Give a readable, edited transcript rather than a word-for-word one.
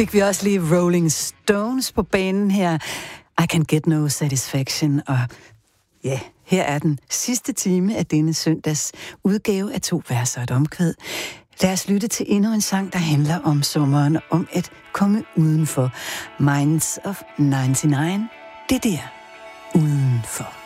fik vi også lige Rolling Stones på banen her. I Can Get No Satisfaction. Og ja, her er den sidste time af denne søndags udgave af 2 vers og et omkvæd. Lad os lytte til endnu en sang, der handler om sommeren, om at komme udenfor. Minds of 99. Det der udenfor.